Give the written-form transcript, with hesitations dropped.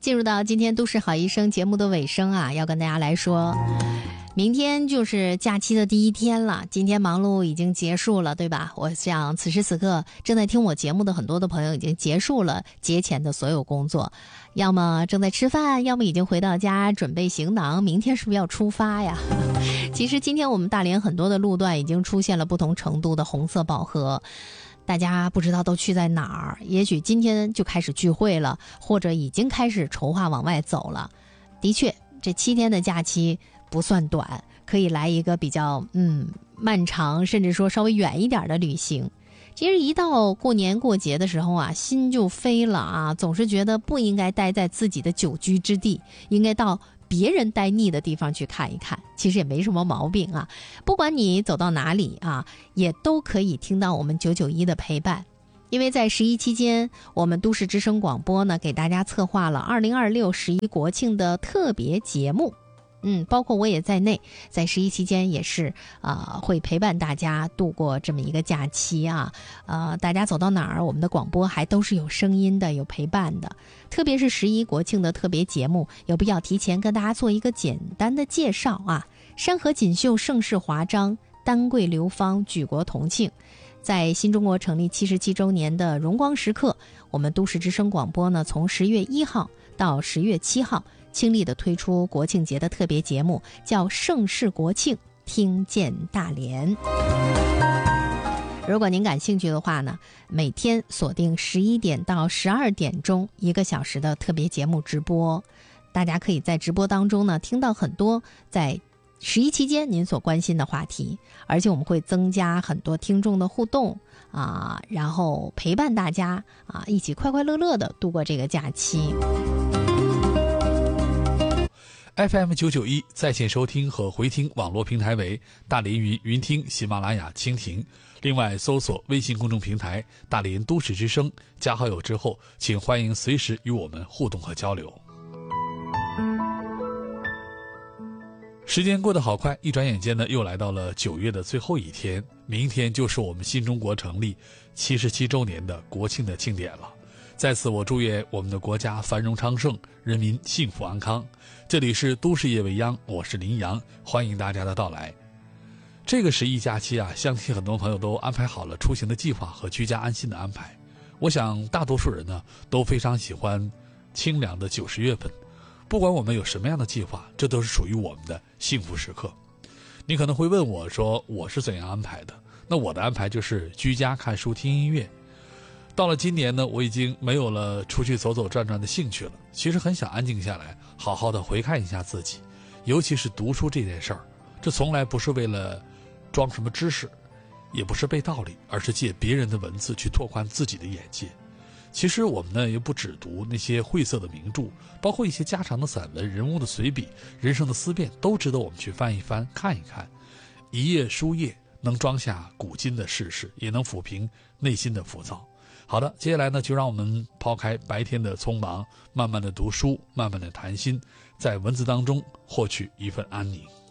进入到今天都市好医生节目的尾声啊，要跟大家来说，明天就是假期的第一天了，今天忙碌已经结束了，对吧？我想此时此刻正在听我节目的很多的朋友已经结束了节前的所有工作，要么正在吃饭，要么已经回到家准备行囊，明天是不是要出发呀？其实今天我们大连很多的路段已经出现了不同程度的红色饱和，大家不知道都去在哪儿，也许今天就开始聚会了，或者已经开始筹划往外走了。的确，这7天的假期不算短，可以来一个比较漫长，甚至说稍微远一点的旅行。其实一到过年过节的时候啊，心就飞了啊，总是觉得不应该待在自己的久居之地，应该到别人待腻的地方去看一看，其实也没什么毛病啊。不管你走到哪里啊，也都可以听到我们991的陪伴。因为在11期间，我们都市之声广播呢，给大家策划了202611国庆的特别节目。包括我也在内，在11期间也是会陪伴大家度过这么一个假期啊。大家走到哪儿，我们的广播还都是有声音的，有陪伴的。特别是11国庆的特别节目，有必要提前跟大家做一个简单的介绍啊。山河锦绣，盛世华章，丹桂流芳，举国同庆。在新中国成立77周年的荣光时刻，我们都市之声广播呢，从10月1号到10月7号倾力的推出国庆节的特别节目，叫盛世国庆，听见大连。如果您感兴趣的话呢，每天锁定11点到12点钟1个小时的特别节目直播，大家可以在直播当中呢听到很多在11期间您所关心的话题，而且我们会增加很多听众的互动啊，然后陪伴大家啊一起快快乐乐的度过这个假期。 FM 991在线收听和回听网络平台为大连云云听、喜马拉雅、蜻蜓。另外搜索微信公众平台大连都市之声，加好友之后，请欢迎随时与我们互动和交流。时间过得好快，一转眼间呢，又来到了9月的最后一天，明天就是我们新中国成立77周年的国庆的庆典了。在此我祝愿我们的国家繁荣昌盛，人民幸福安康。这里是都市夜未央，我是林阳，欢迎大家的到来。这个11假期啊，相信很多朋友都安排好了出行的计划和居家安心的安排。我想大多数人呢都非常喜欢清凉的90月份，不管我们有什么样的计划，这都是属于我们的幸福时刻。你可能会问我说我是怎样安排的，那我的安排就是居家看书听音乐。到了今年呢，我已经没有了出去走走转转的兴趣了，其实很想安静下来，好好的回看一下自己，尤其是读书这件事儿，这从来不是为了装什么知识，也不是背道理，而是借别人的文字去拓宽自己的眼界。其实我们呢也不只读那些晦涩的名著，包括一些家常的散文、人物的随笔、人生的思辨，都值得我们去翻一翻看一看。一页书页能装下古今的世事，也能抚平内心的浮躁。好的，接下来呢，就让我们抛开白天的匆忙，慢慢的读书，慢慢的谈心，在文字当中获取一份安宁。